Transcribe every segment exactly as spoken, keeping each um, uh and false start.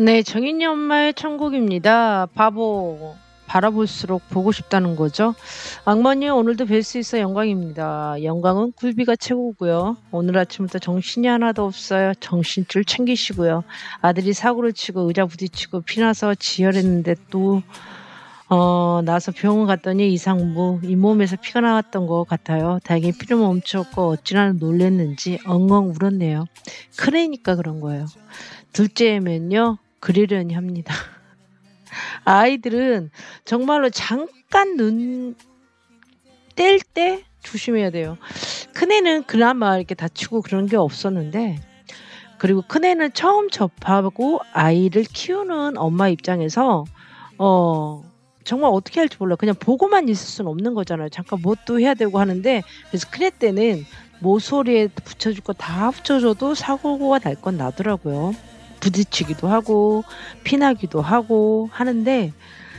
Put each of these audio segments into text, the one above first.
네. 정인이 엄마의 천국입니다. 바보 바라볼수록 보고 싶다는 거죠. "악마님 오늘도 뵐 수 있어 영광입니다. 영광은 굴비가 최고고요. 오늘 아침부터 정신이 하나도 없어요." 정신줄 챙기시고요. 아들이 사고를 치고 의자 부딪히고 피 나서 지혈했는데 또 어 나서 병원 갔더니 이상무, 잇몸에서 피가 나왔던 것 같아요. 다행히 피는 멈췄고 어찌나 놀랐는지 엉엉 울었네요. 큰애니까 그런 거예요. 둘째면요 그러려니 합니다. 아이들은 정말로 잠깐 눈 뗄 때 조심해야 돼요. 큰애는 그나마 이렇게 다치고 그런 게 없었는데 그리고 큰애는 처음 접하고 아이를 키우는 엄마 입장에서 어 정말 어떻게 할지 몰라요. 그냥 보고만 있을 수는 없는 거잖아요. 잠깐 뭣도 해야 되고 하는데 그래서 큰애 때는 모서리에 붙여줄 거 다 붙여줘도 사고가 날 건 나더라고요. 부딪히기도 하고 피 나기도 하고 하는데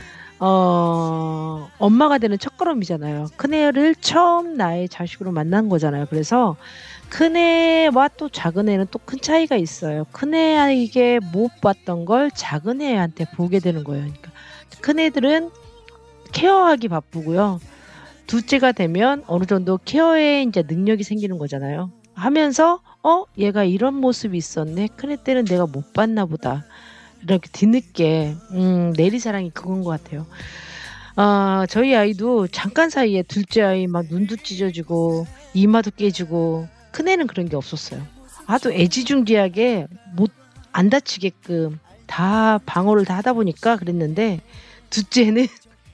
어 엄마가 되는 첫걸음이잖아요. 큰애를 처음 나의 자식으로 만난 거잖아요. 그래서 큰애와 또 작은애는 또 큰 차이가 있어요. 큰애에게 못 봤던 걸 작은애한테 보게 되는 거예요. 그러니까 큰애들은 케어하기 바쁘고요. 둘째가 되면 어느 정도 케어에 인제 능력이 생기는 거잖아요. 하면서 '어 얘가 이런 모습이 있었네. 큰애 때는 내가 못 봤나 보다.' 이렇게 뒤늦게 음 내리사랑이 그건 것 같아요. 아 저희 아이도 잠깐 사이에 둘째 아이 막 눈도 찢어지고 이마도 깨지고 큰애는 그런 게 없었어요. 아주 애지중지하게 못 안 다치게끔 다 방어를 다 하다 보니까 그랬는데 둘째는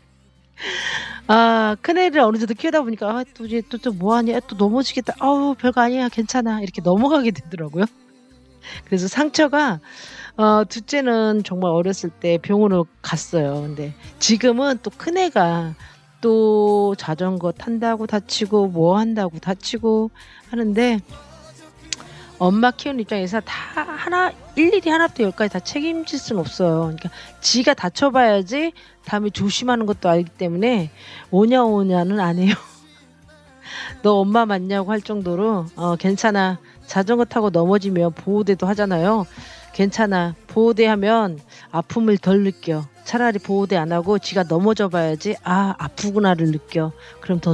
아 큰애를 어느 정도 키우다 보니까 '아 또 이제 또 또 뭐 하냐. 또 넘어지겠다. 아우 별거 아니야. 괜찮아.' 이렇게 넘어가게 되더라고요. 그래서 상처가 어 둘째는 정말 어렸을 때 병원을 갔어요. 근데 지금은 또 큰애가 또 자전거 탄다고 다치고 뭐 한다고 다치고 하는데 엄마 키우는 입장에서 다 하나 일일이 하나부터 열까지 다 책임질 수는 없어요. 그러니까 지가 다쳐 봐야지 다음에 조심하는 것도 알기 때문에 오냐, 오냐는 안 해요. "너 엄마 맞냐?"고 할 정도로 "어 괜찮아. 자전거 타고 넘어지면 보호대도 하잖아요. 괜찮아. 보호대 하면 아픔을 덜 느껴. 차라리 보호대 안 하고 지가 넘어져 봐야지 '아 아프구나.'를 느껴. 그럼 더